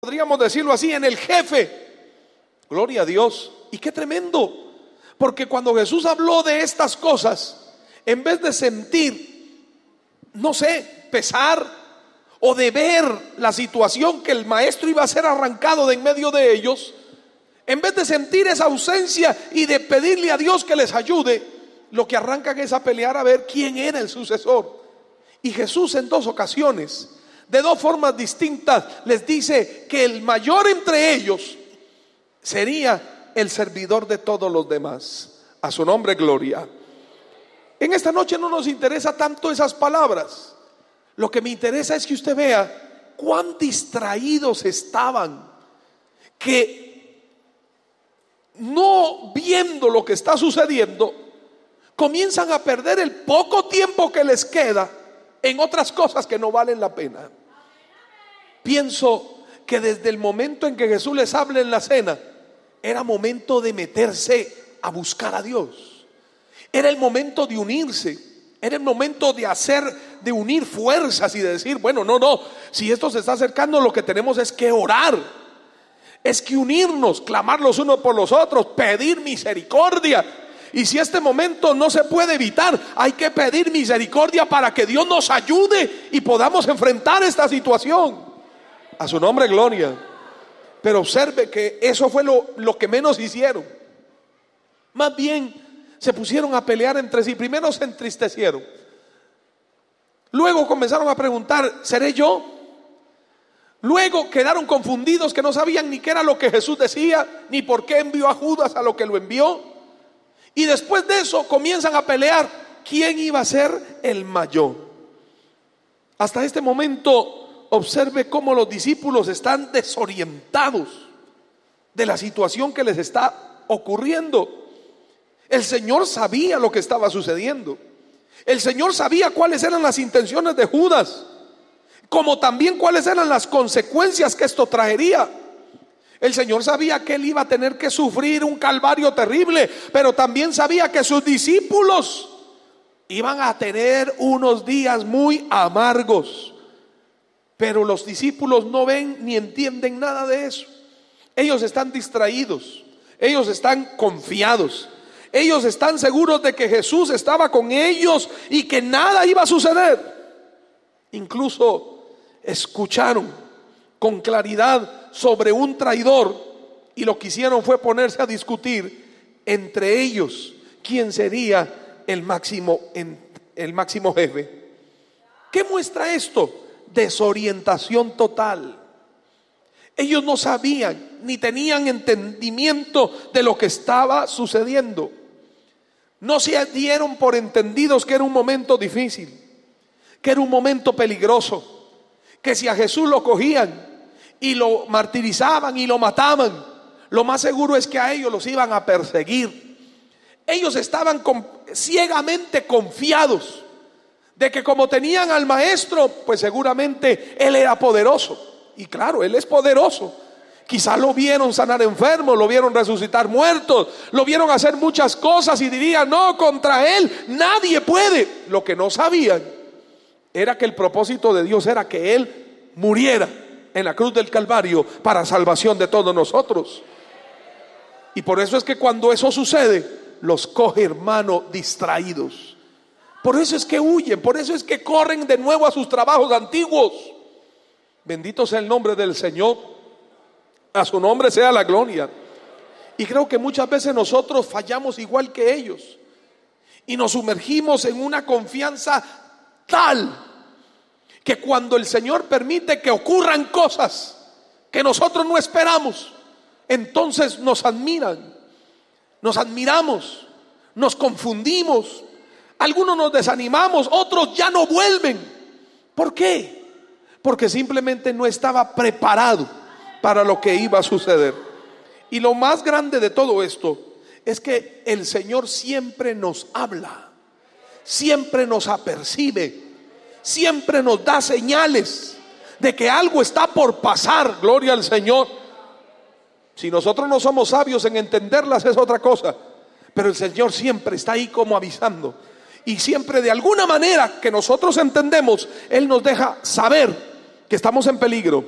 podríamos decirlo así, en el jefe. Gloria a Dios. Y qué tremendo, porque cuando Jesús habló de estas cosas, en vez de sentir, no sé, pesar o de ver la situación que el maestro iba a ser arrancado de en medio de ellos, en vez de sentir esa ausencia y de pedirle a Dios que les ayude, lo que arrancan es a pelear a ver quién era el sucesor. Y Jesús en dos ocasiones, de dos formas distintas, les dice que el mayor entre ellos sería el servidor de todos los demás. A su nombre gloria. En esta noche no nos interesa tanto esas palabras. Lo que me interesa es que usted vea cuán distraídos estaban, que no viendo lo que está sucediendo, comienzan a perder el poco tiempo que les queda en otras cosas que no valen la pena. Pienso que desde el momento en que Jesús les habla en la cena, era momento de meterse a buscar a Dios. Era el momento de unirse. Era el momento de unir fuerzas y de decir, bueno, no, si esto se está acercando, lo que tenemos es que orar. Es que unirnos, clamar los unos por los otros, pedir misericordia. Y si este momento no se puede evitar, hay que pedir misericordia para que Dios nos ayude y podamos enfrentar esta situación. A su nombre gloria. Pero observe que eso fue lo que menos hicieron. Más bien se pusieron a pelear entre sí. Primero se entristecieron. Luego comenzaron a preguntar, ¿seré yo? Luego quedaron confundidos, que no sabían ni qué era lo que Jesús decía, ni por qué envió a Judas a lo que lo envió. Y después de eso comienzan a pelear quién iba a ser el mayor. Hasta este momento observe cómo los discípulos están desorientados de la situación que les está ocurriendo. El Señor sabía lo que estaba sucediendo. El Señor sabía cuáles eran las intenciones de Judas, como también cuáles eran las consecuencias que esto traería. El Señor sabía que Él iba a tener que sufrir un calvario terrible, pero también sabía que sus discípulos iban a tener unos días muy amargos. Pero los discípulos no ven ni entienden nada de eso. Ellos están distraídos, ellos están confiados, ellos están seguros de que Jesús estaba con ellos y que nada iba a suceder. Incluso escucharon con claridad sobre un traidor y lo que hicieron fue ponerse a discutir entre ellos quién sería el máximo jefe. ¿Qué muestra esto? Desorientación total. Ellos no sabían ni tenían entendimiento de lo que estaba sucediendo. No se dieron por entendidos que era un momento difícil, que era un momento peligroso, que si a Jesús lo cogían y lo martirizaban y lo mataban, lo más seguro es que a ellos los iban a perseguir. Ellos estaban ciegamente confiados de que como tenían al maestro, pues seguramente Él era poderoso. Y claro, Él es poderoso. Quizás lo vieron sanar enfermos, lo vieron resucitar muertos, lo vieron hacer muchas cosas y dirían, no, contra Él nadie puede. Lo que no sabían era que el propósito de Dios era que Él muriera en la cruz del Calvario para salvación de todos nosotros. Y por eso es que cuando eso sucede, los coge, hermano, distraídos. Por eso es que huyen, por eso es que corren de nuevo a sus trabajos antiguos. Bendito sea el nombre del Señor. A su nombre sea la gloria. Y creo que muchas veces nosotros fallamos igual que ellos y nos sumergimos en una confianza tal que cuando el Señor permite que ocurran cosas que nosotros no esperamos, entonces nos admiran, nos admiramos, nos confundimos. Algunos nos desanimamos, otros ya no vuelven. ¿Por qué? Porque simplemente no estaba preparado para lo que iba a suceder. Y lo más grande de todo esto es que el Señor siempre nos habla, siempre nos apercibe, siempre nos da señales de que algo está por pasar. Gloria al Señor. Si nosotros no somos sabios en entenderlas es otra cosa, pero el Señor siempre está ahí como avisando. Y siempre de alguna manera que nosotros entendemos, Él nos deja saber que estamos en peligro.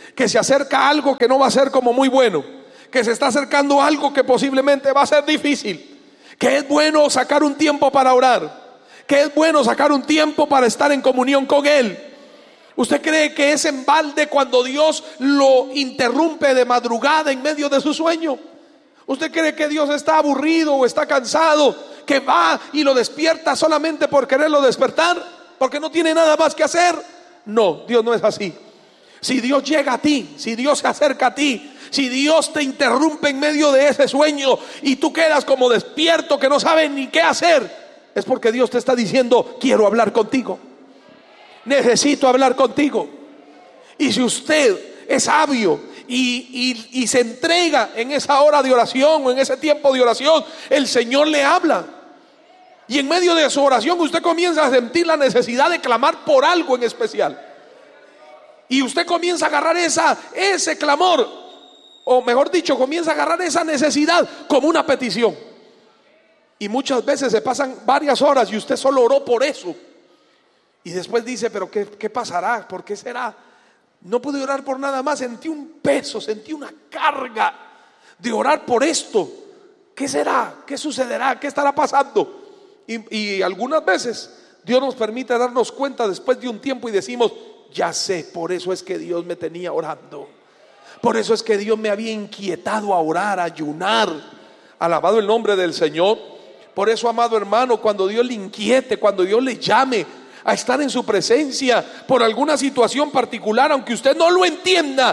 que se acerca a algo que no va a ser como muy bueno, que se está acercando a algo que posiblemente va a ser difícil, que es bueno sacar un tiempo para orar, que es bueno sacar un tiempo para estar en comunión con Él. ¿Usted cree que es en balde cuando Dios lo interrumpe de madrugada en medio de su sueño? ¿Usted cree que Dios está aburrido o está cansado, que va y lo despierta solamente por quererlo despertar, porque no tiene nada más que hacer? No, Dios no es así. Si Dios llega a ti, si Dios se acerca a ti, si Dios te interrumpe en medio de ese sueño y tú quedas como despierto que no sabes ni qué hacer, es porque Dios te está diciendo: quiero hablar contigo, necesito hablar contigo. Y si usted es sabio y se entrega en esa hora de oración o en ese tiempo de oración, el Señor le habla. Y en medio de su oración usted comienza a sentir la necesidad de clamar por algo en especial. Y usted comienza a agarrar ese clamor, o mejor dicho, comienza a agarrar esa necesidad como una petición. Y muchas veces se pasan varias horas y usted solo oró por eso. Y después dice: pero ¿qué pasará? ¿Por qué será? No pude orar por nada más. Sentí un peso, sentí una carga de orar por esto. ¿Qué será? ¿Qué sucederá? ¿Qué estará pasando? Y algunas veces Dios nos permite darnos cuenta después de un tiempo y decimos: ya sé, por eso es que Dios me tenía orando. Por eso es que Dios me había inquietado a orar, a ayunar. Alabado el nombre del Señor. Por eso, amado hermano, cuando Dios le inquiete, cuando Dios le llame a estar en su presencia por alguna situación particular, aunque usted no lo entienda,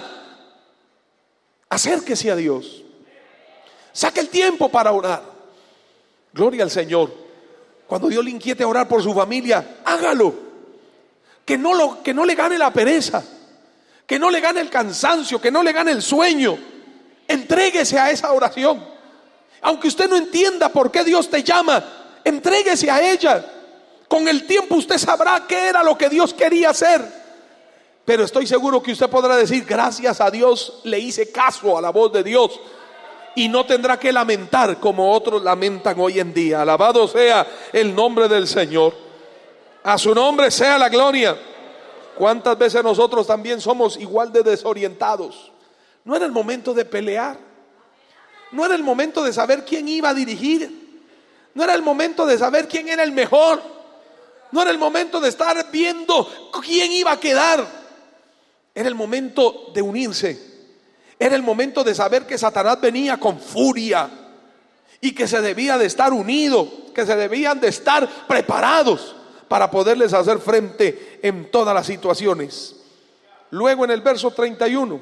acérquese a Dios. Saque el tiempo para orar. Gloria al Señor. Cuando Dios le inquiete a orar por su familia, hágalo. Que no le gane la pereza, que no le gane el cansancio, que no le gane el sueño. Entréguese a esa oración. Aunque usted no entienda por qué Dios te llama, entréguese a ella. Con el tiempo usted sabrá qué era lo que Dios quería hacer. Pero estoy seguro que usted podrá decir: gracias a Dios le hice caso a la voz de Dios. Y no tendrá que lamentar como otros lamentan hoy en día. Alabado sea el nombre del Señor. A su nombre sea la gloria. ¿Cuántas veces nosotros también somos igual de desorientados? No era el momento de pelear. No era el momento de saber quién iba a dirigir. No era el momento de saber quién era el mejor. No era el momento de estar viendo quién iba a quedar. Era el momento de unirse. Era el momento de saber que Satanás venía con furia y que se debía de estar unido, que se debían de estar preparados para poderles hacer frente en todas las situaciones. Luego, en el verso 31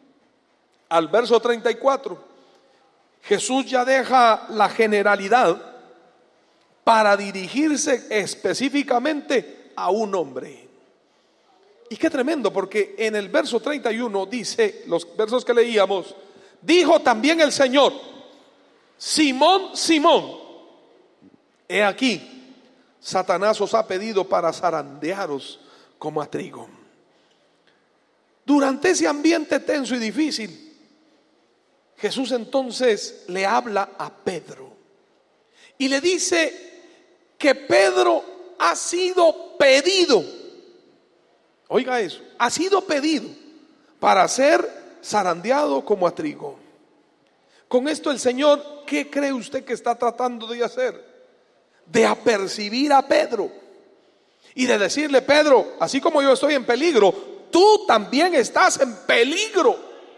al verso 34, Jesús ya deja la generalidad para dirigirse específicamente a un hombre. Y qué tremendo, porque en el verso 31 dice, los versos que leíamos: dijo también el Señor: Simón, Simón, he aquí, Satanás os ha pedido para zarandearos como a trigo. Durante ese ambiente tenso y difícil, Jesús entonces le habla a Pedro y le dice que Pedro ha sido pedido. Oiga eso, ha sido pedido para ser zarandeado como a trigo. Con esto el Señor, ¿qué cree usted que está tratando de hacer? De apercibir a Pedro y de decirle: Pedro, así como yo estoy en peligro, tú también estás en peligro.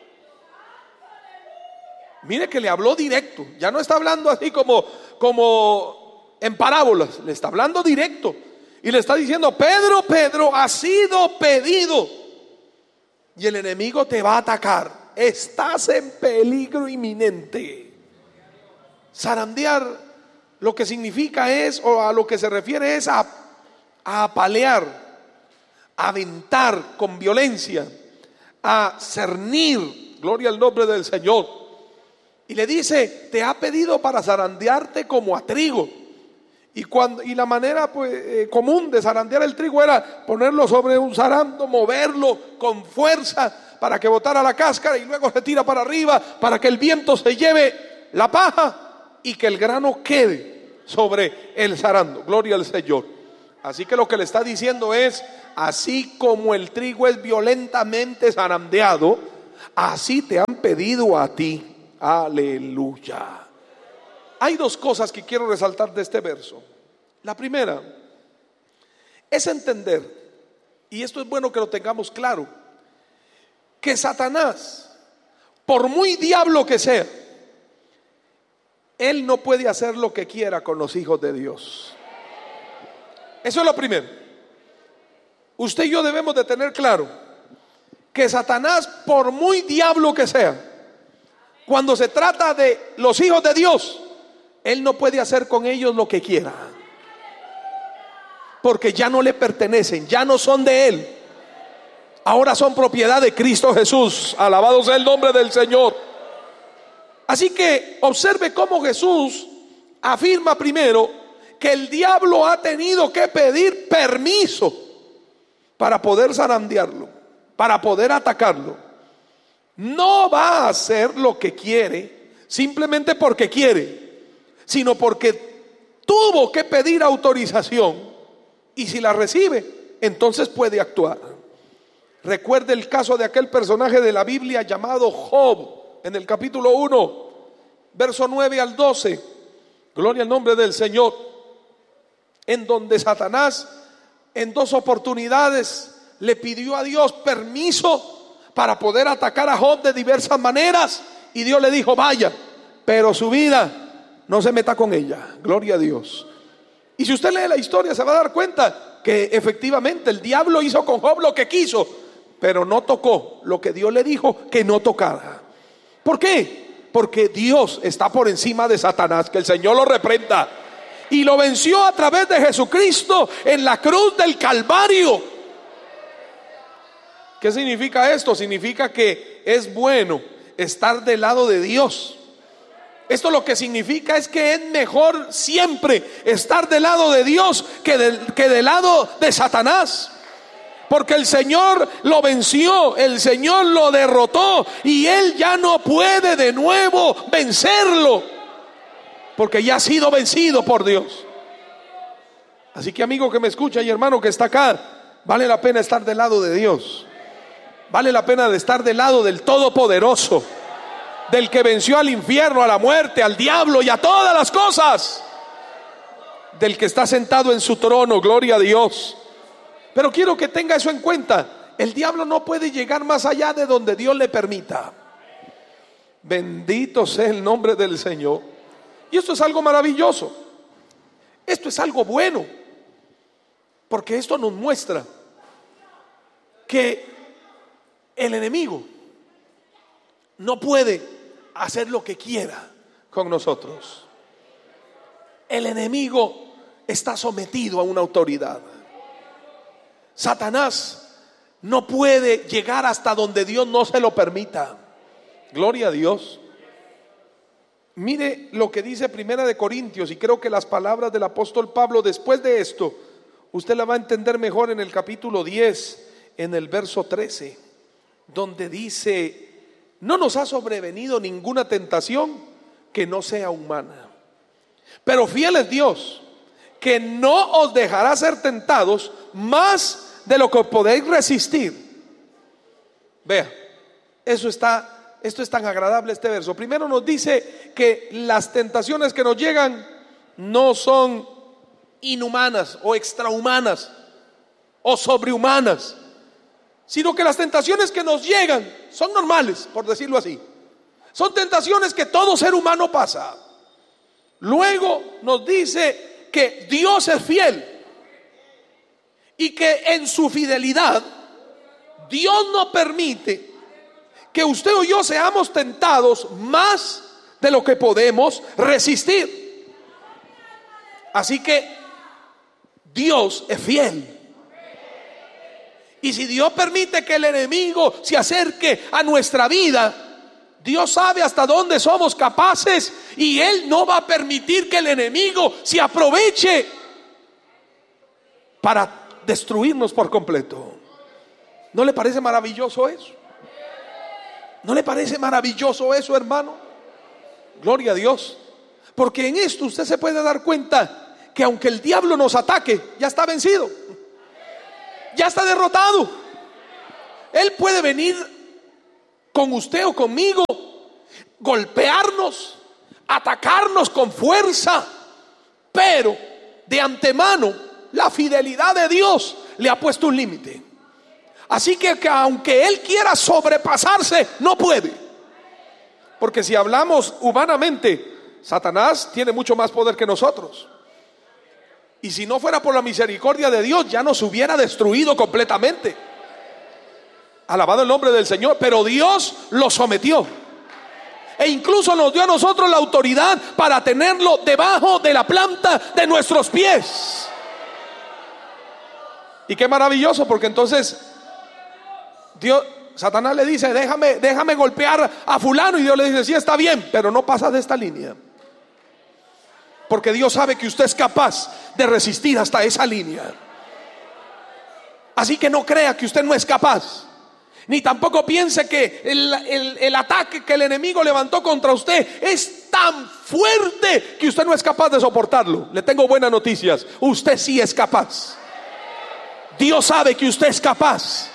Mire que le habló directo. Ya no está hablando así como en parábolas. Le está hablando directo y le está diciendo: Pedro, Pedro, has sido pedido y el enemigo te va a atacar. Estás en peligro inminente. Zarandear lo que significa es, o a lo que se refiere es a apalear, a aventar con violencia, a cernir. Gloria al nombre del Señor. Y le dice: te ha pedido para zarandearte como a trigo. Y la manera común de zarandear el trigo era ponerlo sobre un zarando, moverlo con fuerza para que botara la cáscara, y luego se tira para arriba para que el viento se lleve la paja y que el grano quede sobre el zarando. Gloria al Señor. Así que lo que le está diciendo es, así como el trigo es violentamente zarandeado, así te han pedido a ti. Aleluya. Hay dos cosas que quiero resaltar de este verso. La primera es entender, y esto es bueno que lo tengamos claro, que Satanás, por muy diablo que sea, él no puede hacer lo que quiera con los hijos de Dios. Eso es lo primero. Usted y yo debemos de tener claro que Satanás, por muy diablo que sea, cuando se trata de los hijos de Dios, él no puede hacer con ellos lo que quiera, porque ya no le pertenecen, ya no son de él. Ahora son propiedad de Cristo Jesús. Alabado sea el nombre del Señor. Así que observe cómo Jesús afirma primero que el diablo ha tenido que pedir permiso para poder zarandearlo, para poder atacarlo. No va a hacer lo que quiere simplemente porque quiere, sino porque tuvo que pedir autorización, y si la recibe, entonces puede actuar. Recuerde el caso de aquel personaje de la Biblia llamado Job, en el capítulo 1, verso 9 al 12. Gloria al nombre del Señor. En donde Satanás en dos oportunidades le pidió a Dios permiso para poder atacar a Job de diversas maneras, y Dios le dijo: vaya, pero su vida no se meta con ella. Gloria a Dios. Y si usted lee la historia, se va a dar cuenta que efectivamente el diablo hizo con Job lo que quiso, pero no tocó lo que Dios le dijo que no tocara. ¿Por qué? Porque Dios está por encima de Satanás. Que el Señor lo reprenda. Y lo venció a través de Jesucristo en la cruz del Calvario. ¿Qué significa esto? Significa que es bueno estar del lado de Dios. Esto lo que significa es que es mejor siempre estar del lado de Dios que del lado de Satanás. Porque el Señor lo venció, el Señor lo derrotó, y Él ya no puede de nuevo vencerlo, porque ya ha sido vencido por Dios. Así que, amigo que me escucha y hermano que está acá, vale la pena estar del lado de Dios. Vale la pena de estar del lado del Todopoderoso, del que venció al infierno, a la muerte, al diablo y a todas las cosas, del que está sentado en su trono. Gloria a Dios. Pero quiero que tenga eso en cuenta. El diablo no puede llegar más allá de donde Dios le permita. Bendito sea el nombre del Señor. Y esto es algo maravilloso. Esto es algo bueno, porque esto nos muestra que el enemigo no puede hacer lo que quiera con nosotros. El enemigo está sometido a una autoridad. Satanás no puede llegar hasta donde Dios no se lo permita. Gloria a Dios. Mire lo que dice Primera de Corintios, y creo que las palabras del apóstol Pablo después de esto usted la va a entender mejor en el capítulo 10, en el verso 13, donde dice: no nos ha sobrevenido ninguna tentación que no sea humana, pero fiel es Dios, que no os dejará ser tentados más de lo que podéis resistir. Vea, esto es tan agradable, este verso. Primero nos dice que las tentaciones que nos llegan no son inhumanas o extrahumanas o sobrehumanas, sino que las tentaciones que nos llegan son normales, por decirlo así. Son tentaciones que todo ser humano pasa. Luego nos dice que Dios es fiel y que en su fidelidad Dios no permite que usted o yo seamos tentados más de lo que podemos resistir. Así que Dios es fiel. Y si Dios permite que el enemigo se acerque a nuestra vida, Dios sabe hasta dónde somos capaces, y Él no va a permitir que el enemigo se aproveche para destruirnos por completo. ¿No le parece maravilloso eso? ¿No le parece maravilloso eso, hermano? Gloria a Dios. Porque en esto usted se puede dar cuenta que aunque el diablo nos ataque, ya está vencido, ya está derrotado. Él puede venir con usted o conmigo, golpearnos, atacarnos con fuerza, pero de antemano la fidelidad de Dios le ha puesto un límite. Así que aunque Él quiera sobrepasarse, no puede. Porque si hablamos humanamente, Satanás tiene mucho más poder que nosotros. Y si no fuera por la misericordia de Dios, ya nos hubiera destruido completamente. Alabado el nombre del Señor. Pero Dios lo sometió. E incluso nos dio a nosotros la autoridad para tenerlo debajo de la planta de nuestros pies. Y qué maravilloso, porque entonces Satanás le dice: déjame golpear a fulano. Y Dios le dice: sí, está bien, pero no pasas de esta línea. Porque Dios sabe que usted es capaz de resistir hasta esa línea. Así que no crea que usted no es capaz. Ni tampoco piense que el ataque que el enemigo levantó contra usted es tan fuerte que usted no es capaz de soportarlo. Le tengo buenas noticias: usted sí es capaz. Dios sabe que usted es capaz.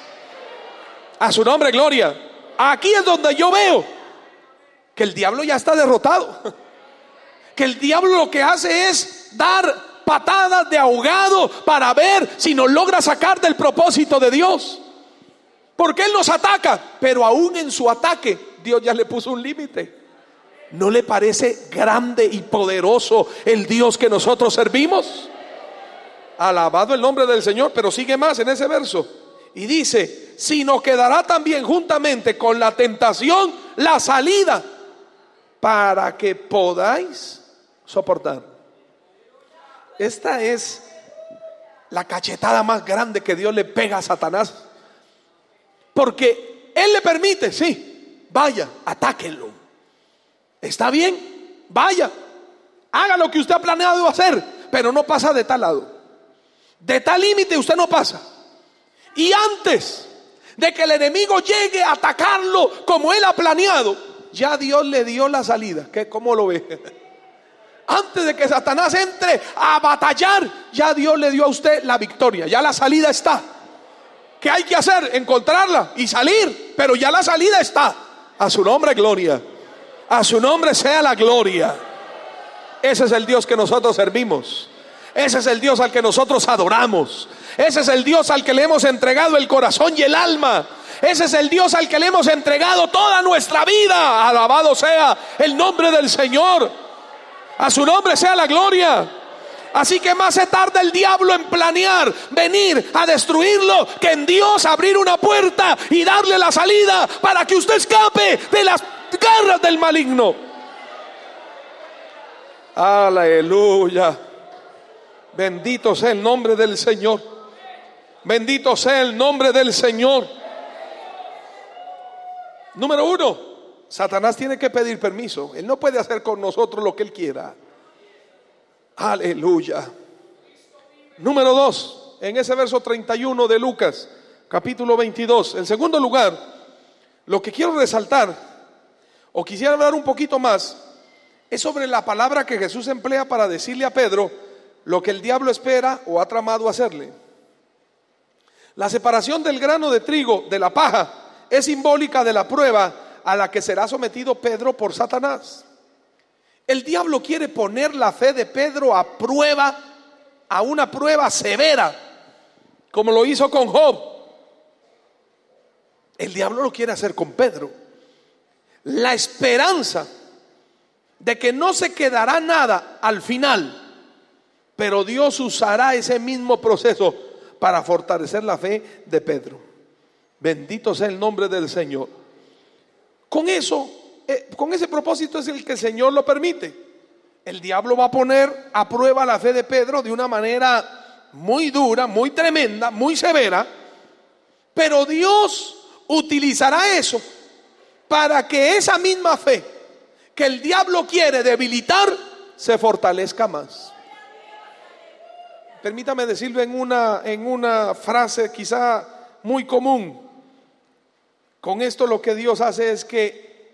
A su nombre, gloria. Aquí es donde yo veo que el diablo ya está derrotado. Que el diablo lo que hace es dar patadas de ahogado para ver si nos logra sacar del propósito de Dios. Porque Él nos ataca, pero aún en su ataque Dios ya le puso un límite. ¿No le parece grande y poderoso el Dios que nosotros servimos? Alabado el nombre del Señor. Pero sigue más en ese verso y dice: sino que dará también juntamente con la tentación la salida para que podáis soportar. Esta es la cachetada más grande que Dios le pega a Satanás. Porque Él le permite, sí, vaya, atáquenlo. Está bien, vaya, haga lo que usted ha planeado hacer, pero no pasa de tal lado. De tal límite usted no pasa. Y antes de que el enemigo llegue a atacarlo como él ha planeado, ya Dios le dio la salida. ¿Cómo lo ve? Antes de que Satanás entre a batallar, ya Dios le dio a usted la victoria. Ya la salida está. ¿Qué hay que hacer? Encontrarla y salir. Pero ya la salida está. A su nombre, gloria. A su nombre sea la gloria. Ese es el Dios que nosotros servimos. Ese es el Dios al que nosotros adoramos. Ese es el Dios al que le hemos entregado el corazón y el alma. Ese es el Dios al que le hemos entregado toda nuestra vida. Alabado sea el nombre del Señor. A su nombre sea la gloria. Así que más se tarda el diablo en planear venir a destruirlo que en Dios abrir una puerta y darle la salida para que usted escape de las garras del maligno. Aleluya. Bendito sea el nombre del Señor. Bendito sea el nombre del Señor. Número 1, Satanás tiene que pedir permiso. Él no puede hacer con nosotros lo que él quiera. Aleluya. Número 2, en ese verso 31 de Lucas, capítulo 22. En segundo lugar, lo que quiero resaltar, o quisiera hablar un poquito más, es sobre la palabra que Jesús emplea para decirle a Pedro lo que el diablo espera o ha tramado hacerle. La separación del grano de trigo de la paja es simbólica de la prueba a la que será sometido Pedro por Satanás. El diablo quiere poner la fe de Pedro a prueba, a una prueba severa, como lo hizo con Job. El diablo lo quiere hacer con Pedro. La esperanza de que no se quedará nada al final, pero Dios usará ese mismo proceso para fortalecer la fe de Pedro. Bendito sea el nombre del Señor. Con ese propósito es el que el Señor lo permite. El diablo va a poner a prueba la fe de Pedro de una manera muy dura, muy tremenda, muy severa. Pero Dios utilizará eso para que esa misma fe que el diablo quiere debilitar se fortalezca más. Permítame decirlo en una frase quizá muy común. Con esto lo que Dios hace es que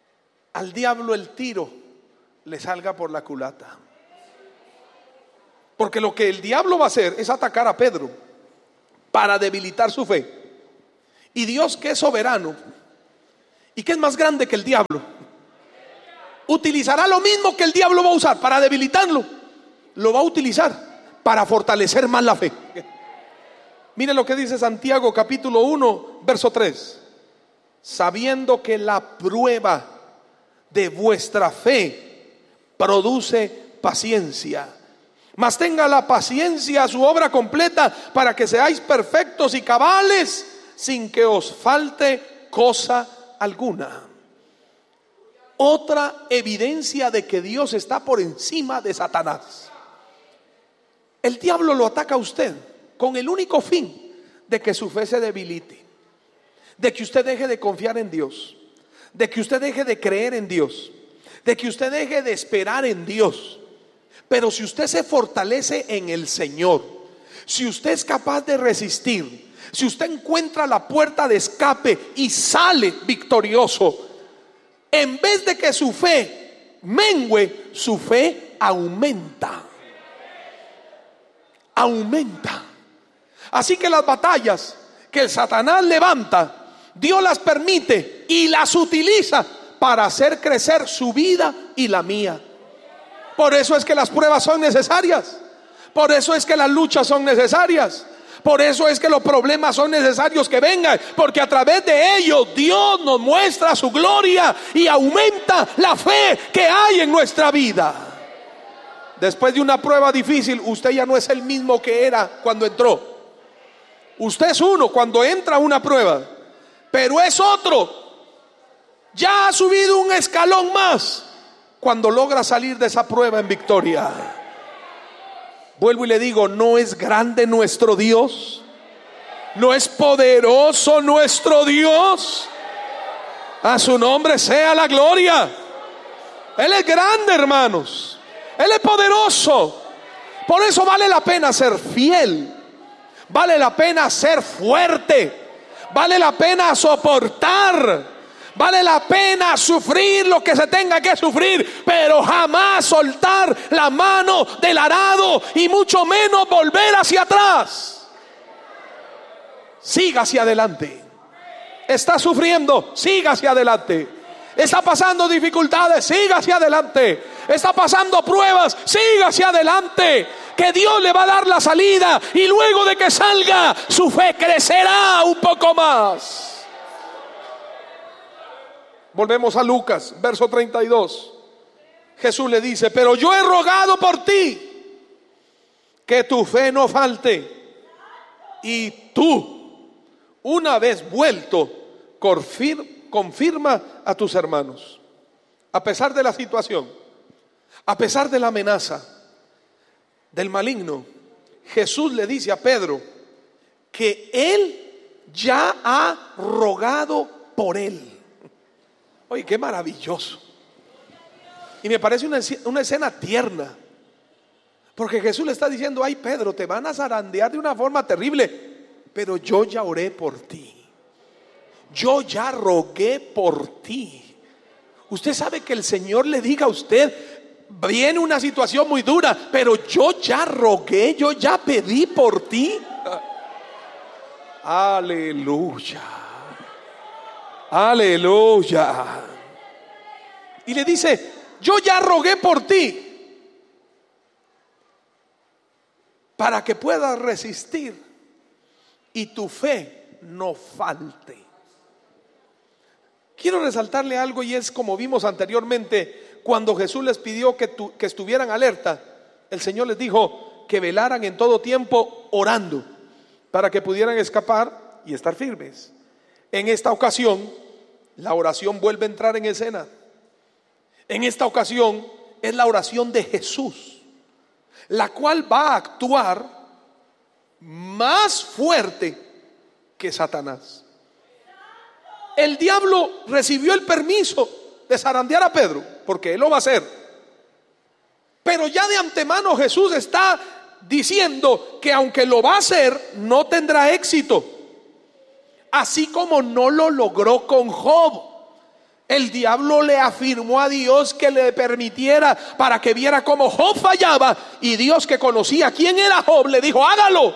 al diablo el tiro le salga por la culata. Porque lo que el diablo va a hacer es atacar a Pedro para debilitar su fe. Y Dios, que es soberano y que es más grande que el diablo, utilizará lo mismo que el diablo va a usar para debilitarlo. Lo va a utilizar para fortalecer más la fe. Mire lo que dice Santiago capítulo 1 verso 3. Sabiendo que la prueba de vuestra fe produce paciencia, mas tenga la paciencia su obra completa, para que seáis perfectos y cabales, sin que os falte cosa alguna. Otra evidencia de que Dios está por encima de Satanás. El diablo lo ataca a usted con el único fin de que su fe se debilite, de que usted deje de confiar en Dios, de que usted deje de creer en Dios, de que usted deje de esperar en Dios. Pero si usted se fortalece en el Señor, si usted es capaz de resistir, si usted encuentra la puerta de escape y sale victorioso, en vez de que su fe mengüe, su fe aumenta. Aumenta. Así que las batallas que el Satanás levanta, Dios las permite y las utiliza para hacer crecer su vida y la mía. Por eso es que las pruebas son necesarias. Por eso es que las luchas son necesarias. Por eso es que los problemas son necesarios que vengan, porque a través de ellos Dios nos muestra su gloria y aumenta la fe que hay en nuestra vida. Después de una prueba difícil, usted ya no es el mismo que era cuando entró. Usted es uno cuando entra a una prueba, pero es otro. Ya ha subido un escalón más cuando logra salir de esa prueba en victoria. Vuelvo y le digo, ¿no es grande nuestro Dios? ¿No es poderoso nuestro Dios? A su nombre sea la gloria. Él es grande, hermanos. Él es poderoso. Por eso vale la pena ser fiel. Vale la pena ser fuerte. Vale la pena soportar. Vale la pena sufrir lo que se tenga que sufrir, pero jamás soltar la mano del arado y mucho menos volver hacia atrás. Siga hacia adelante. Está sufriendo, siga hacia adelante. Está pasando dificultades, siga hacia adelante. Está pasando pruebas, siga hacia adelante. Que Dios le va a dar la salida y luego de que salga, su fe crecerá un poco más. Volvemos a Lucas, verso 32. Jesús le dice: pero yo he rogado por ti, que tu fe no falte, y tú, una vez vuelto, confirma a tus hermanos. A pesar de la situación, a pesar de la amenaza del maligno, Jesús le dice a Pedro que él ya ha rogado por él. Oye, qué maravilloso. Y me parece una escena tierna, porque Jesús le está diciendo: ay, Pedro, te van a zarandear de una forma terrible, pero yo ya oré por ti. Yo ya rogué por ti. Usted sabe que el Señor le diga a usted: viene una situación muy dura, pero yo ya rogué, yo ya pedí por ti. Aleluya. Aleluya. Y le dice: yo ya rogué por ti, para que puedas resistir y tu fe no falte. Quiero resaltarle algo, y es como vimos anteriormente, cuando Jesús les pidió que estuvieran alerta, el Señor les dijo que velaran en todo tiempo orando, para que pudieran escapar y estar firmes. En esta ocasión, la oración vuelve a entrar en escena. En esta ocasión es la oración de Jesús, la cual va a actuar más fuerte que Satanás. El diablo recibió el permiso de zarandear a Pedro, porque él lo va a hacer. Pero ya de antemano Jesús está diciendo que aunque lo va a hacer, no tendrá éxito. Así como no lo logró con Job. El diablo le afirmó a Dios que le permitiera para que viera cómo Job fallaba, y Dios, que conocía quién era Job, le dijo: hágalo.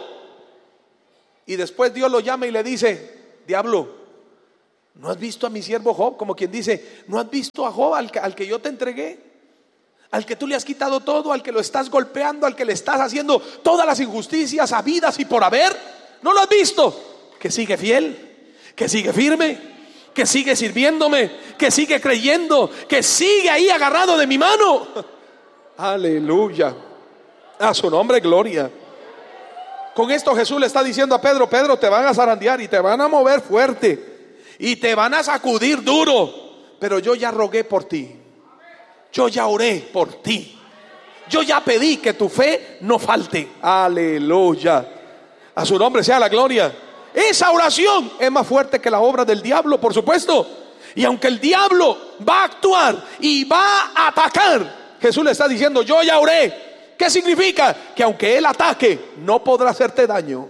Y después Dios lo llama y le dice: diablo, ¿no has visto a mi siervo Job? Como quien dice: ¿no has visto a Job al que yo te entregué? Al que tú le has quitado todo, al que lo estás golpeando, al que le estás haciendo todas las injusticias habidas y por haber. ¿No lo has visto? Que sigue fiel, que sigue firme, que sigue sirviéndome, que sigue creyendo, que sigue ahí agarrado de mi mano. Aleluya. A su nombre gloria. Con esto Jesús le está diciendo a Pedro: Pedro, te van a zarandear y te van a mover fuerte y te van a sacudir duro, pero yo ya rogué por ti. Yo ya oré por ti. Yo ya pedí que tu fe no falte. Aleluya. A su nombre sea la gloria. Esa oración es más fuerte que la obra del diablo, por supuesto. Y aunque el diablo va a actuar y va a atacar, Jesús le está diciendo: yo ya oré. ¿Qué significa? Que aunque él ataque, no podrá hacerte daño,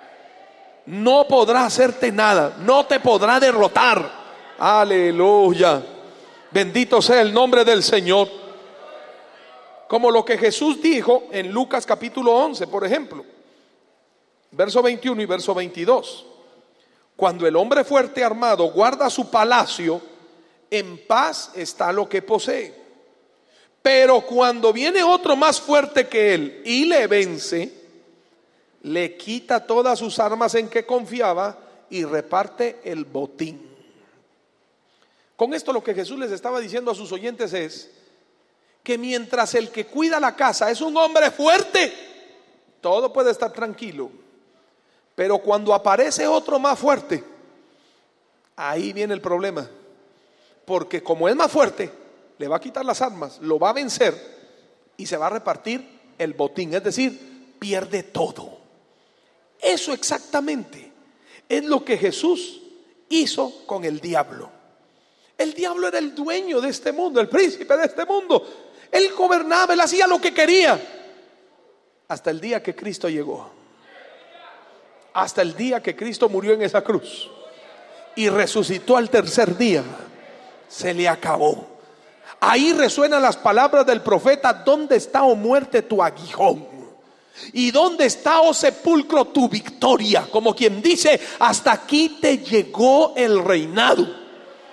no podrá hacerte nada, no te podrá derrotar. Aleluya. Bendito sea el nombre del Señor. Como lo que Jesús dijo en Lucas capítulo 11, por ejemplo, verso 21 y verso 22. Cuando el hombre fuerte armado guarda su palacio, en paz está lo que posee. Pero cuando viene otro más fuerte que él y le vence, le quita todas sus armas en que confiaba y reparte el botín. Con esto lo que Jesús les estaba diciendo a sus oyentes es que mientras el que cuida la casa es un hombre fuerte, todo puede estar tranquilo. Pero cuando aparece otro más fuerte, ahí viene el problema. Porque como es más fuerte, le va a quitar las armas, lo va a vencer y se va a repartir el botín. Es decir, pierde todo. Eso exactamente es lo que Jesús hizo con el diablo. El diablo era el dueño de este mundo, el príncipe de este mundo. Él gobernaba, él hacía lo que quería. Hasta el día que Cristo llegó. Hasta el día que Cristo murió en esa cruz y resucitó al tercer día. Se le acabó. Ahí resuenan las palabras del profeta: ¿dónde está, oh muerte, tu aguijón? ¿Y dónde está, oh sepulcro, tu victoria? Como quien dice: hasta aquí te llegó el reinado.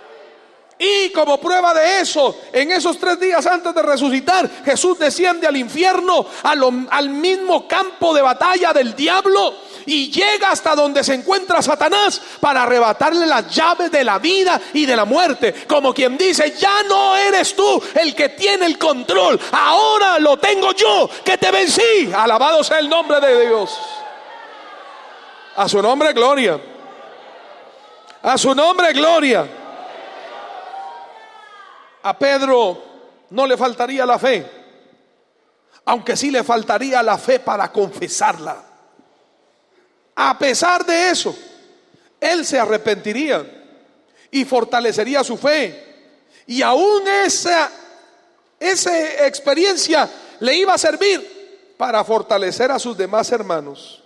Y como prueba de eso, en esos 3 días antes de resucitar, Jesús desciende al infierno, al mismo campo de batalla del diablo, y llega hasta donde se encuentra Satanás para arrebatarle las llaves de la vida y de la muerte. Como quien dice: ya no eres tú el que tiene el control, ahora lo tengo yo, que te vencí. Alabado sea el nombre de Dios. A su nombre gloria. A su nombre gloria. A Pedro no le faltaría la fe, aunque sí le faltaría la fe para confesarla. A pesar de eso, él se arrepentiría y fortalecería su fe, y aún esa experiencia le iba a servir para fortalecer a sus demás hermanos.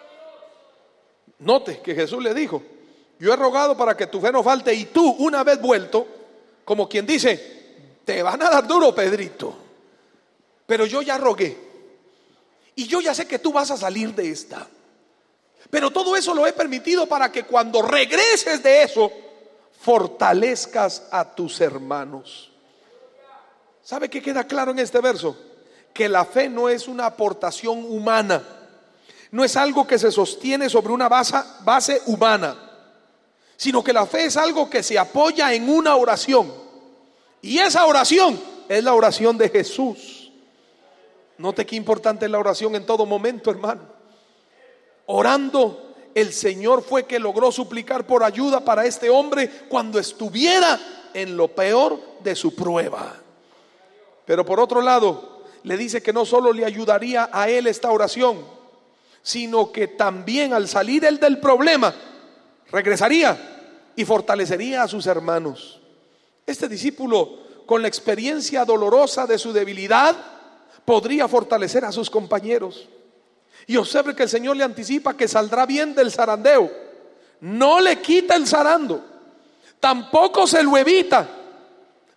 Note que Jesús le dijo: yo he rogado para que tu fe no falte, y tú, una vez vuelto, como quien dice, te van a dar duro, Pedrito, pero yo ya rogué y yo ya sé que tú vas a salir de esta. Pero todo eso lo he permitido para que cuando regreses de eso, fortalezcas a tus hermanos. ¿Sabe qué queda claro en este verso? Que la fe no es una aportación humana, no es algo que se sostiene sobre una base humana, sino que la fe es algo que se apoya en una oración. Y esa oración es la oración de Jesús. Note qué importante es la oración en todo momento, hermano. Orando, el Señor fue que logró suplicar por ayuda para este hombre cuando estuviera en lo peor de su prueba. Pero por otro lado, le dice que no solo le ayudaría a él esta oración, sino que también al salir él del problema, regresaría y fortalecería a sus hermanos. Este discípulo, con la experiencia dolorosa de su debilidad, podría fortalecer a sus compañeros. Y observe que el Señor le anticipa que saldrá bien del zarandeo. No le quita el zarando, tampoco se lo evita,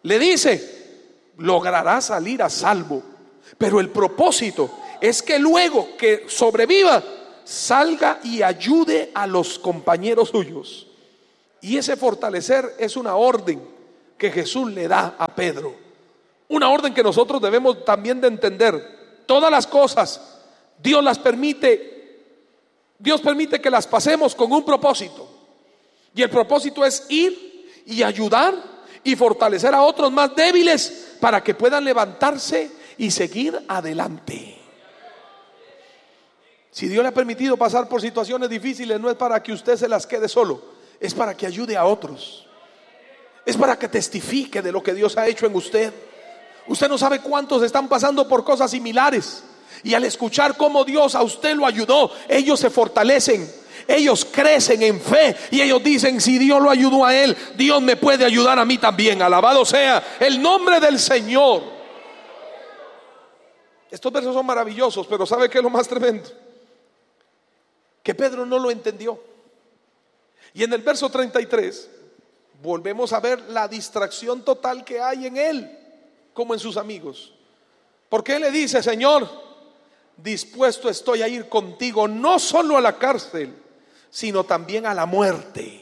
le dice: logrará salir a salvo. Pero el propósito es que luego que sobreviva, salga y ayude a los compañeros suyos. Y ese fortalecer es una orden que Jesús le da a Pedro. Una orden que nosotros debemos también de entender. Todas las cosas Dios permite que las pasemos con un propósito. Y el propósito es ir y ayudar y fortalecer a otros más débiles para que puedan levantarse y seguir adelante. Si Dios le ha permitido pasar por situaciones difíciles, no es para que usted se las quede solo, es para que ayude a otros. Es para que testifique de lo que Dios ha hecho en usted. Usted no sabe cuántos están pasando por cosas similares, y al escuchar cómo Dios a usted lo ayudó, ellos se fortalecen, ellos crecen en fe, y ellos dicen: si Dios lo ayudó a él, Dios me puede ayudar a mí también. Alabado sea el nombre del Señor. Estos versos son maravillosos, pero ¿sabe qué es lo más tremendo? Que Pedro no lo entendió. Y en el verso 33 volvemos a ver la distracción total que hay en él, como en sus amigos. Porque él le dice: Señor, dispuesto estoy a ir contigo, no solo a la cárcel, sino también a la muerte.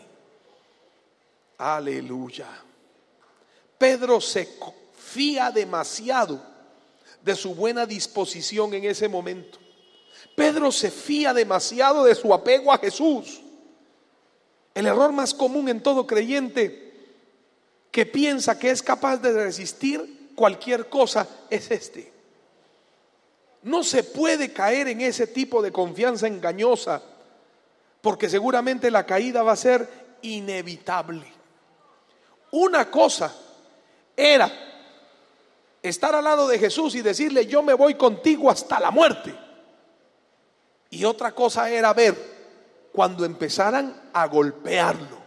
Aleluya. Pedro se fía demasiado de su buena disposición en ese momento. Pedro se fía demasiado de su apego a Jesús. El error más común en todo creyente que piensa que es capaz de resistir cualquier cosa es este. No se puede caer en ese tipo de confianza engañosa, porque seguramente la caída va a ser inevitable. Una cosa era estar al lado de Jesús y decirle: yo me voy contigo hasta la muerte. Y otra cosa era ver cuando empezaran a golpearlo.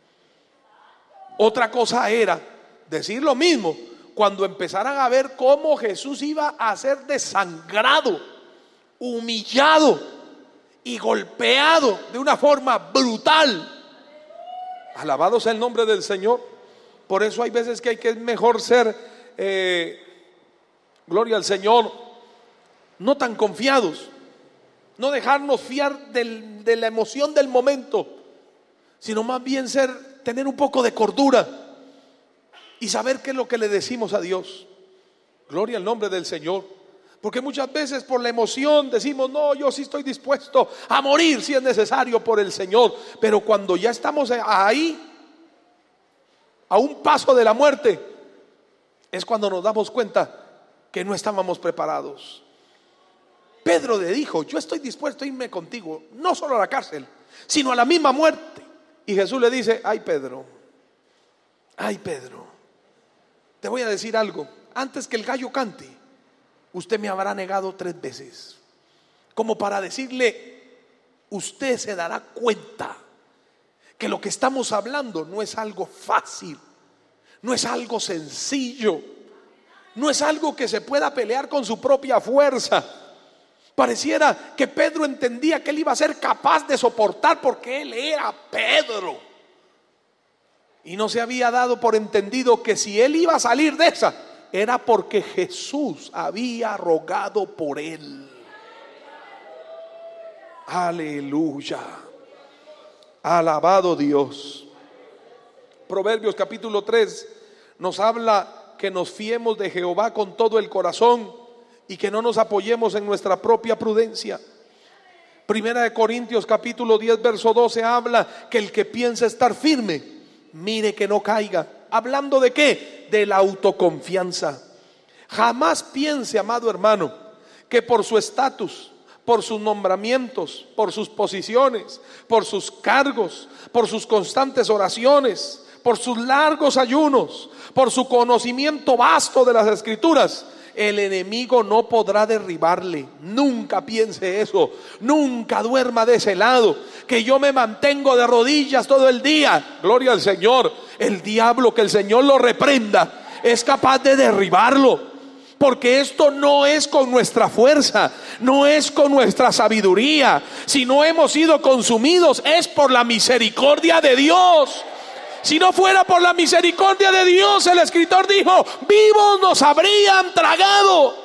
Otra cosa era decir lo mismo cuando empezaran a ver cómo Jesús iba a ser desangrado, humillado y golpeado de una forma brutal. Alabado sea el nombre del Señor. Por eso hay veces que es mejor ser, gloria al Señor, no tan confiados, no dejarnos fiar de la emoción del momento, sino más bien tener un poco de cordura y saber qué es lo que le decimos a Dios. Gloria al nombre del Señor. Porque muchas veces por la emoción decimos: no, yo sí estoy dispuesto a morir si es necesario por el Señor. Pero cuando ya estamos ahí, a un paso de la muerte, es cuando nos damos cuenta que no estábamos preparados. Pedro le dijo: yo estoy dispuesto a irme contigo, no solo a la cárcel, sino a la misma muerte. Y Jesús le dice: ay Pedro, te voy a decir algo. Antes que el gallo cante, usted me habrá negado 3 veces. Como para decirle: usted se dará cuenta que lo que estamos hablando no es algo fácil, no es algo sencillo, no es algo que se pueda pelear con su propia fuerza. Pareciera que Pedro entendía que él iba a ser capaz de soportar porque él era Pedro, y no se había dado por entendido que si él iba a salir de esa, era porque Jesús había rogado por él. Aleluya. Alabado Dios. Proverbios capítulo 3 nos habla que nos fiemos de Jehová con todo el corazón y que no nos apoyemos en nuestra propia prudencia. Primera de Corintios capítulo 10 verso 12 habla que el que piensa estar firme, mire que no caiga. ¿Hablando de qué? De la autoconfianza. Jamás piense, amado hermano, que por su estatus, por sus nombramientos, por sus posiciones, por sus cargos, por sus constantes oraciones, por sus largos ayunos, por su conocimiento vasto de las Escrituras, el enemigo no podrá derribarle. Nunca piense eso. Nunca duerma de ese lado, que yo me mantengo de rodillas todo el día. Gloria al Señor. El diablo, que el Señor lo reprenda, es capaz de derribarlo, porque esto no es con nuestra fuerza, no es con nuestra sabiduría. Si no hemos sido consumidos, es por la misericordia de Dios. Si no fuera por la misericordia de Dios, el escritor dijo, vivos nos habrían tragado.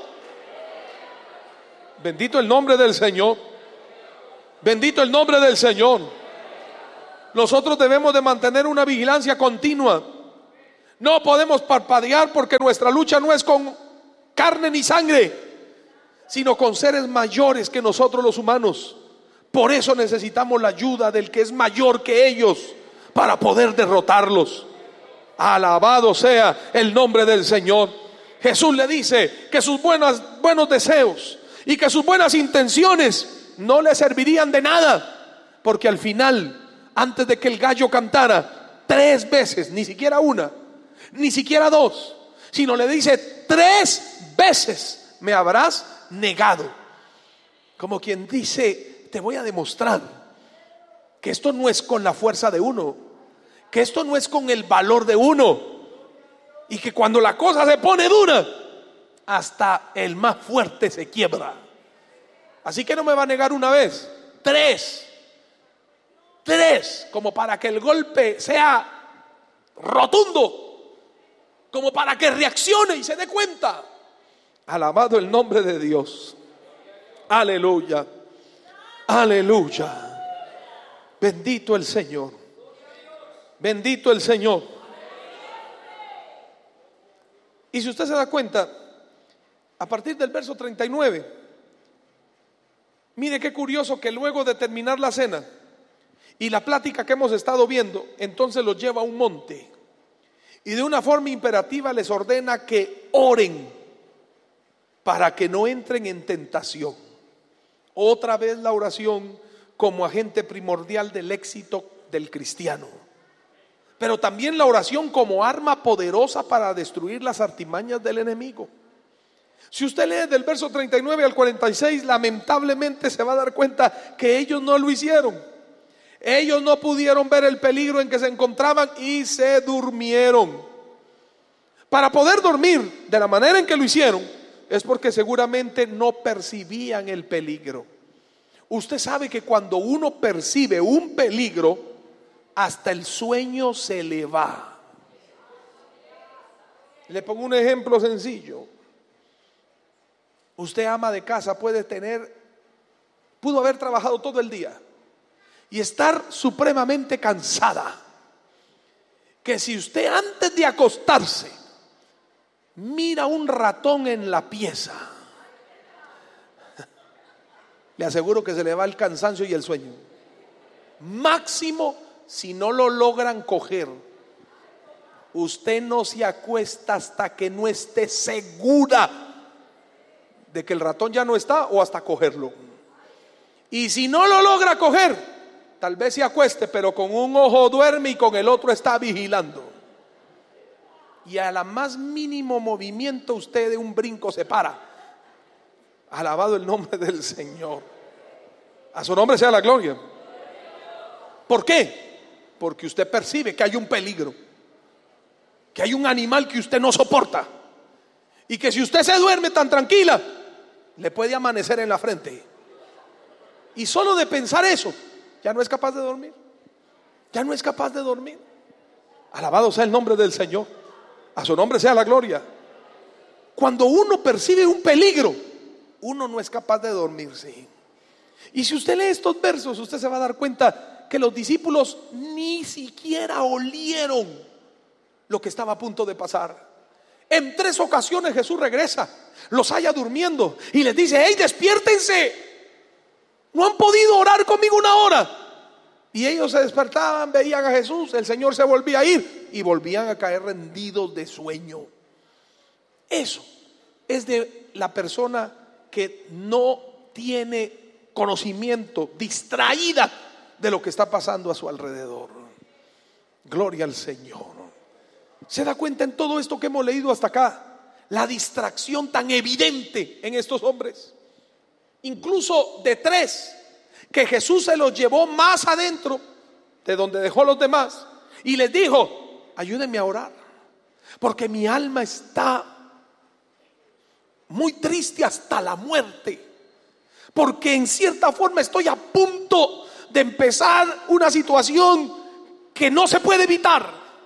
Bendito el nombre del Señor. Bendito el nombre del Señor. Nosotros debemos de mantener una vigilancia continua. No podemos parpadear, porque nuestra lucha no es con carne ni sangre, sino con seres mayores que nosotros los humanos. Por eso necesitamos la ayuda del que es mayor que ellos, para poder derrotarlos. Alabado sea el nombre del Señor. Jesús le dice que sus buenos deseos y que sus buenas intenciones no le servirían de nada, porque al final, antes de que el gallo cantara, 3 veces, ni siquiera una, ni siquiera 2, sino le dice 3 veces me habrás negado. Como quien dice, te voy a demostrar que esto no es con la fuerza de uno, que esto no es con el valor de uno, y que cuando la cosa se pone dura, hasta el más fuerte se quiebra. Así que no me va a negar una vez, 3, como para que el golpe sea rotundo, como para que reaccione y se dé cuenta. Alabado el nombre de Dios. Aleluya, aleluya. Bendito el Señor. Bendito el Señor. Y si usted se da cuenta, a partir del verso 39, mire qué curioso que luego de terminar la cena y la plática que hemos estado viendo, entonces los lleva a un monte y de una forma imperativa les ordena que oren para que no entren en tentación. Otra vez la oración como agente primordial del éxito del cristiano, pero también la oración como arma poderosa para destruir las artimañas del enemigo. Si usted lee del verso 39 al 46, lamentablemente se va a dar cuenta que ellos no lo hicieron. Ellos no pudieron ver el peligro en que se encontraban y se durmieron. Para poder dormir de la manera en que lo hicieron, es porque seguramente no percibían el peligro. Usted sabe que cuando uno percibe un peligro, hasta el sueño se le va. Le pongo un ejemplo sencillo. Usted, ama de casa, pudo haber trabajado todo el día y estar supremamente cansada, que si usted antes de acostarse mira un ratón en la pieza, le aseguro que se le va el cansancio y el sueño. Máximo, si no lo logran coger, usted no se acuesta hasta que no esté segura de que el ratón ya no está, o hasta cogerlo. Y si no lo logra coger, tal vez se acueste, pero con un ojo duerme y con el otro está vigilando. Y a la más mínimo movimiento usted de un brinco se para. Alabado el nombre del Señor. A su nombre sea la gloria. ¿Por qué? Porque usted percibe que hay un peligro, que hay un animal que usted no soporta, y que si usted se duerme tan tranquila, le puede amanecer en la frente. Y solo de pensar eso, ya no es capaz de dormir. Ya no es capaz de dormir. Alabado sea el nombre del Señor. A su nombre sea la gloria. Cuando uno percibe un peligro, uno no es capaz de dormirse. Y si usted lee estos versos, usted se va a dar cuenta que los discípulos ni siquiera olieron lo que estaba a punto de pasar. En 3 ocasiones Jesús regresa, los halla durmiendo y les dice: hey, despiértense, no han podido orar conmigo 1 hora. Y ellos se despertaban, veían a Jesús, el Señor se volvía a ir y volvían a caer rendidos de sueño. Eso es de la persona que no tiene conocimiento, distraída de lo que está pasando a su alrededor. Gloria al Señor. ¿Se da cuenta en todo esto que hemos leído hasta acá? La distracción tan evidente en estos hombres. Incluso de 3, que Jesús se los llevó más adentro de donde dejó los demás y les dijo: ayúdenme a orar, porque mi alma está muy triste hasta la muerte, porque en cierta forma estoy a punto de empezar una situación que no se puede evitar.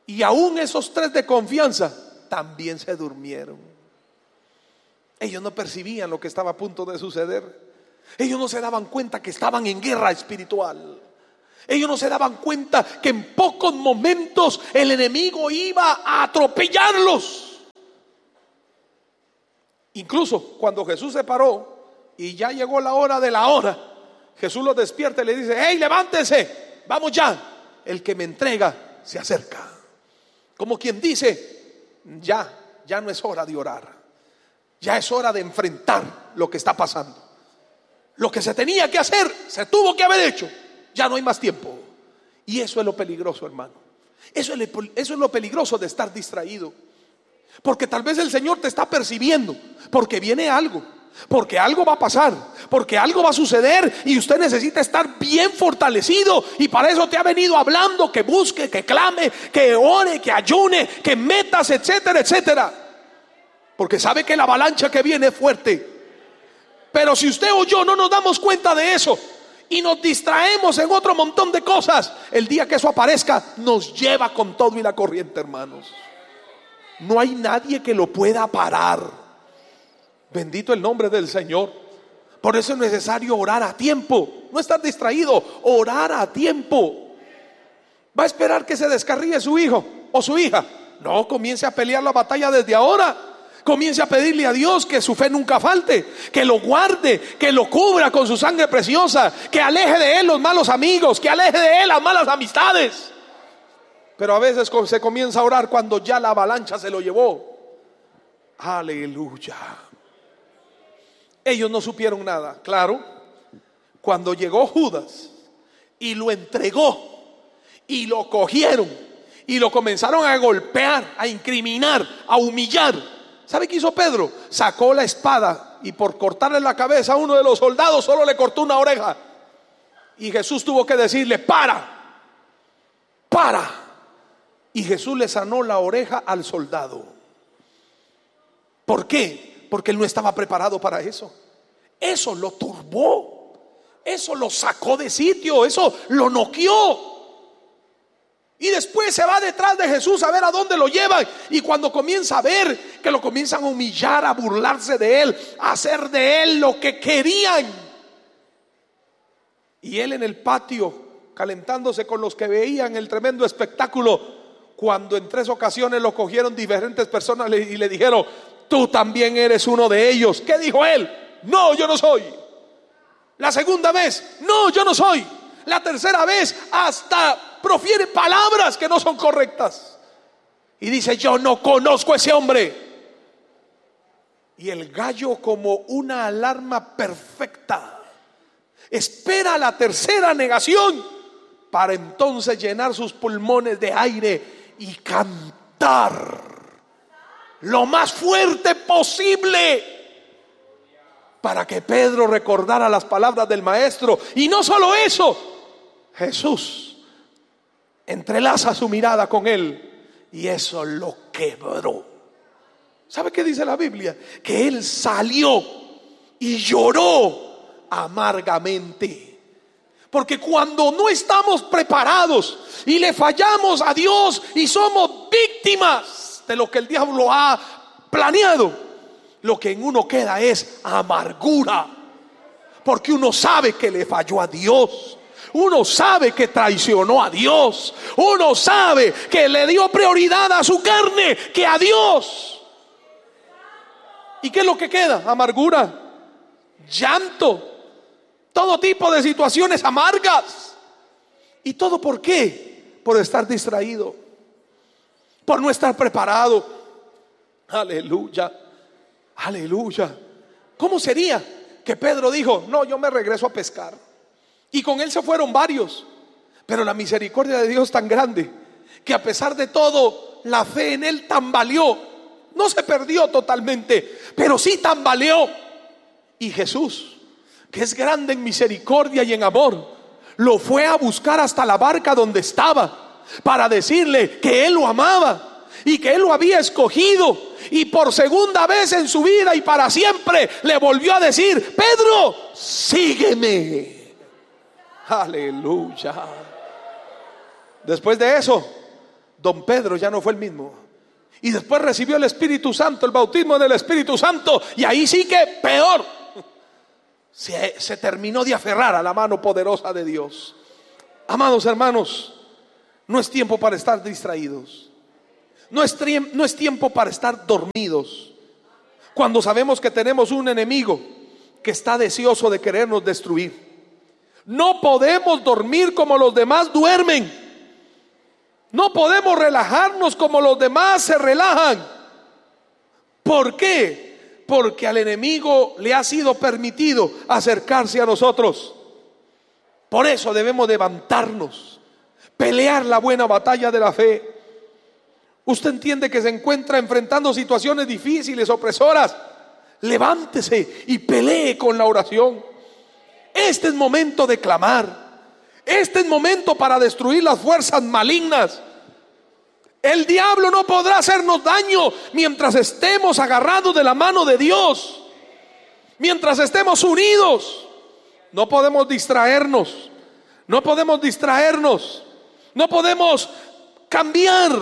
Y aún esos 3 de confianza también se durmieron. Ellos no percibían lo que estaba a punto de suceder. Ellos no se daban cuenta que estaban en guerra espiritual. Ellos no se daban cuenta que en pocos momentos el enemigo iba a atropellarlos. Incluso cuando Jesús se paró y ya llegó la hora de la hora, Jesús los despierta y le dice: hey, levántense, vamos ya, el que me entrega se acerca. Como quien dice: ya no es hora de orar, ya es hora de enfrentar lo que está pasando. Lo que se tenía que hacer, se tuvo que haber hecho. Ya no hay más tiempo. Y eso es lo peligroso, hermano. Eso es lo peligroso de estar distraído. Porque tal vez el Señor te está percibiendo, porque viene algo, porque algo va a pasar, porque algo va a suceder, y usted necesita estar bien fortalecido. Y para eso te ha venido hablando que busque, que clame, que ore, que ayune, que metas, etcétera, etcétera. Porque sabe que la avalancha que viene es fuerte. Pero si usted o yo no nos damos cuenta de eso y nos distraemos en otro montón de cosas, el día que eso aparezca nos lleva con todo y la corriente, hermanos. No hay nadie que lo pueda parar. Bendito el nombre del Señor. Por eso es necesario orar a tiempo, no estar distraído, orar a tiempo. ¿Va a esperar que se descarríe su hijo o su hija? No, comience a pelear la batalla desde ahora. Comience a pedirle a Dios que su fe nunca falte, que lo guarde, que lo cubra con su sangre preciosa, que aleje de él los malos amigos, que aleje de él las malas amistades. Pero a veces se comienza a orar cuando ya la avalancha se lo llevó. Aleluya. Ellos no supieron nada. Claro, cuando llegó Judas y lo entregó y lo cogieron y lo comenzaron a golpear, a incriminar, a humillar, ¿sabe qué hizo Pedro? Sacó la espada y por cortarle la cabeza a uno de los soldados solo le cortó una oreja. Y Jesús tuvo que decirle: para. Y Jesús le sanó la oreja al soldado. ¿Por qué? Porque él no estaba preparado para eso. Eso lo turbó, eso lo sacó de sitio, eso lo noqueó. Y después se va detrás de Jesús a ver a dónde lo llevan. Y cuando comienza a ver que lo comienzan a humillar, a burlarse de él, a hacer de él lo que querían, y él en el patio calentándose con los que veían el tremendo espectáculo, cuando en 3 ocasiones lo cogieron diferentes personas y le dijeron: tú también eres uno de ellos. ¿Qué dijo él? No, yo no soy. La segunda vez: no, yo no soy. La tercera vez hasta profiere palabras que no son correctas y dice: yo no conozco a ese hombre. Y el gallo, como una alarma perfecta, espera la tercera negación para entonces llenar sus pulmones de aire y cantar lo más fuerte posible, para que Pedro recordara las palabras del maestro. Y no solo eso, Jesús entrelaza su mirada con él y eso lo quebró. ¿Sabe qué dice la Biblia? Que él salió y lloró amargamente. Porque cuando no estamos preparados y le fallamos a Dios y somos víctimas de lo que el diablo ha planeado, lo que en uno queda es amargura. Porque uno sabe que le falló a Dios. Uno sabe que traicionó a Dios. Uno sabe que le dio prioridad a su carne que a Dios. ¿Y qué es lo que queda? Amargura, llanto, todo tipo de situaciones amargas. ¿Y todo por qué? Por estar distraído, por no estar preparado. Aleluya, aleluya. ¿Cómo sería que Pedro dijo: no, yo me regreso a pescar? Y con él se fueron varios. Pero la misericordia de Dios tan grande que a pesar de todo la fe en él tambaleó. No se perdió totalmente, pero sí tambaleó. Y Jesús, que es grande en misericordia y en amor, lo fue a buscar hasta la barca donde estaba, para decirle que él lo amaba y que él lo había escogido. Y por segunda vez en su vida y para siempre le volvió a decir: Pedro, sígueme. Aleluya. Después de eso, don Pedro ya no fue el mismo. Y después recibió el Espíritu Santo, el bautismo del Espíritu Santo, y ahí sí que peor. Se terminó de aferrar a la mano poderosa de Dios. Amados hermanos, no es tiempo para estar distraídos. No es tiempo para estar dormidos. Cuando sabemos que tenemos un enemigo que está deseoso de querernos destruir. No podemos dormir como los demás duermen. No podemos relajarnos como los demás se relajan. ¿Por qué? Porque al enemigo le ha sido permitido acercarse a nosotros. Por eso debemos levantarnos, pelear la buena batalla de la fe. Usted entiende que se encuentra enfrentando situaciones difíciles, opresoras. Levántese y pelee con la oración. Este es momento de clamar. Este es momento para destruir las fuerzas malignas. El diablo no podrá hacernos daño mientras estemos agarrados de la mano de Dios. Mientras estemos unidos. No podemos distraernos. No podemos distraernos. No podemos cambiar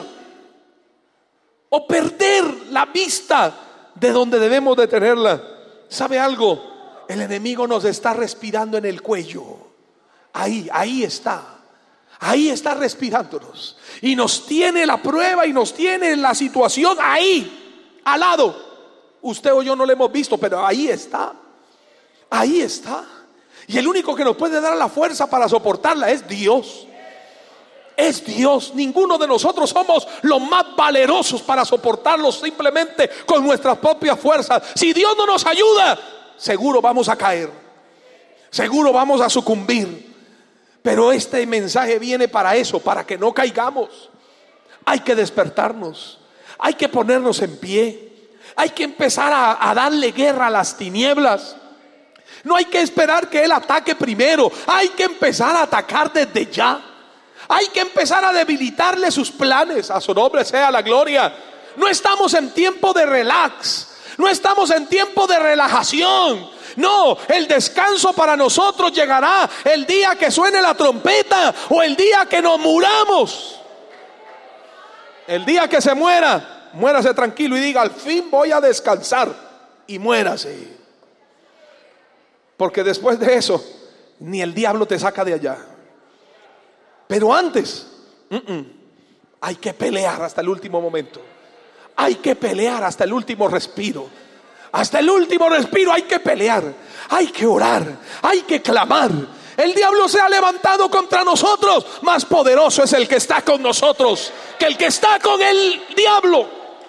o perder la vista de donde debemos de tenerla. ¿Sabe algo? El enemigo nos está respirando en el cuello. Ahí está. Ahí está respirándonos. Y nos tiene la prueba y nos tiene la situación ahí, al lado. Usted o yo no lo hemos visto, pero ahí está. Ahí está. Y el único que nos puede dar la fuerza para soportarla es Dios. Es Dios. Ninguno de nosotros somos los más valerosos para soportarlo simplemente con nuestras propias fuerzas. Si Dios no nos ayuda, seguro vamos a caer. Seguro vamos a sucumbir. Pero este mensaje viene para eso, para que no caigamos. Hay que despertarnos. Hay que ponernos en pie. Hay que empezar a darle guerra a las tinieblas. No hay que esperar que Él ataque primero. Hay que empezar a atacar desde ya. Hay que empezar a debilitarle sus planes. A su nombre sea la gloria. No estamos en tiempo de relax. No estamos en tiempo de relajación. No, el descanso para nosotros llegará el día que suene la trompeta o el día que nos muramos. El día que se muera, muérase tranquilo y diga: al fin voy a descansar. Y muérase. Porque después de eso, ni el diablo te saca de allá. Pero antes, hay que pelear hasta el último momento. Hay que pelear hasta el último respiro. Hasta el último respiro hay que pelear. Hay que orar. Hay que clamar. El diablo se ha levantado contra nosotros. Más poderoso es el que está con nosotros que el que está con el diablo.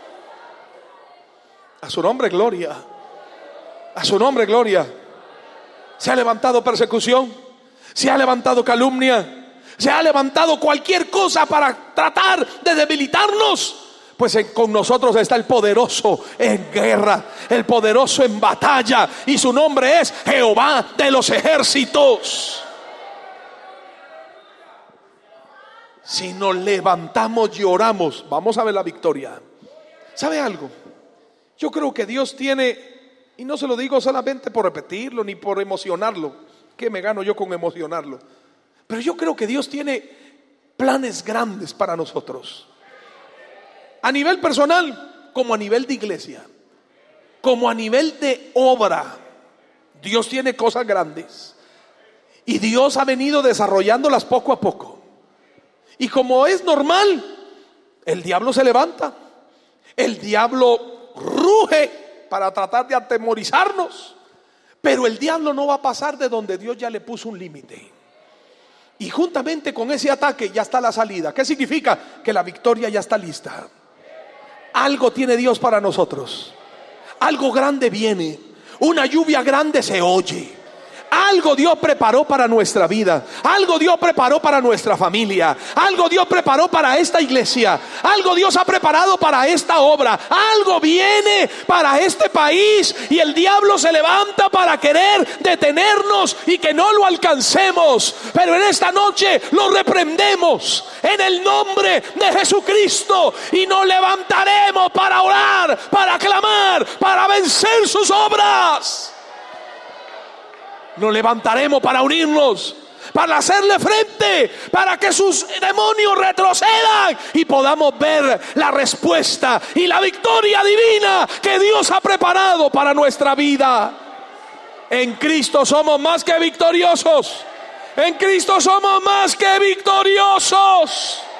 A su nombre gloria. A su nombre gloria. Se ha levantado persecución. Se ha levantado calumnia. Se ha levantado cualquier cosa para tratar de debilitarnos. Pues con nosotros está el poderoso en guerra, el poderoso en batalla, y su nombre es Jehová de los ejércitos. Si nos levantamos y oramos, vamos a ver la victoria. ¿Sabe algo? Yo creo que Dios tiene, y no se lo digo solamente por repetirlo ni por emocionarlo, ¿qué me gano yo con emocionarlo? Pero yo creo que Dios tiene planes grandes para nosotros. A nivel personal, como a nivel de iglesia, como a nivel de obra. Dios tiene cosas grandes. Y Dios ha venido desarrollándolas poco a poco. Y como es normal, el diablo se levanta. El diablo ruge para tratar de atemorizarnos. Pero el diablo no va a pasar de donde Dios ya le puso un límite. Y juntamente con ese ataque ya está la salida. ¿Qué significa? Que la victoria ya está lista. Algo tiene Dios para nosotros. Algo grande viene. Una lluvia grande se oye. Algo Dios preparó para nuestra vida. Algo Dios preparó para nuestra familia. Algo Dios preparó para esta iglesia. Algo Dios ha preparado para esta obra. Algo viene para este país. Y el diablo se levanta para querer detenernos y que no lo alcancemos. Pero en esta noche lo reprendemos en el nombre de Jesucristo. Y nos levantaremos para orar, para clamar, para vencer sus obras. Nos levantaremos para unirnos. para hacerle frente, para que sus demonios retrocedan y podamos ver la respuesta y la victoria divina que Dios ha preparado para nuestra vida. En Cristo somos más que victoriosos. En Cristo somos más que victoriosos.